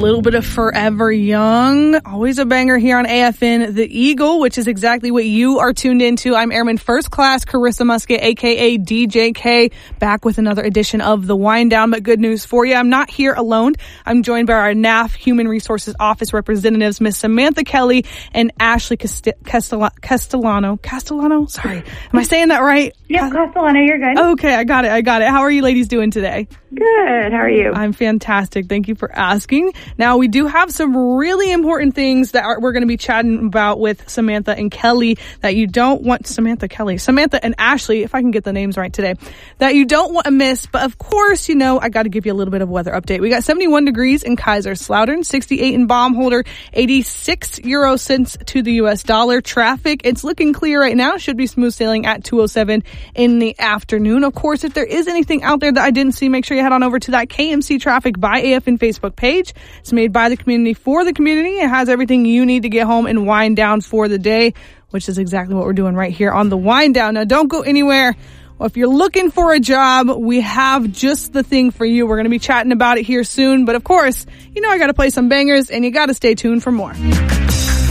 little bit of Forever Young. Always a banger here on AFN The Eagle, which is exactly what you are tuned into. I'm Airman First Class Carissa Musket, a.k.a. DJ K, back with another edition of The Wind Down. But good news for you, I'm not here alone. I'm joined by our NAF Human Resources Office representatives, Miss Samantha Kelly and Ashley Castellano. Sorry. Am I saying that right? Yep, Castellano, you're good. Okay, I got it. How are you ladies doing today? Good. How are you? I'm fantastic. Thank you for asking. Now, we do have some really important things that we're going to be chatting about with Samantha and Kelly that you don't want, Samantha and Ashley, if I can get the names right today, that you don't want to miss. But of course, I got to give you a little bit of weather update. We got 71 degrees in Kaiserslautern, 68 in Baumholder, 86 euro cents to the US dollar. Traffic, it's looking clear right now. Should be smooth sailing at 2:07 in the afternoon. Of course, if there is anything out there that I didn't see, make sure you head on over to that KMC Traffic by AFN Facebook page. It's made by the community for the community. It has everything you need to get home and wind down for the day, which is exactly what we're doing right here on the Wind Down. Now, don't go anywhere. Well, if you're looking for a job, we have just the thing for you. We're going to be chatting about it here soon. But of course, I got to play some bangers and you got to stay tuned for more.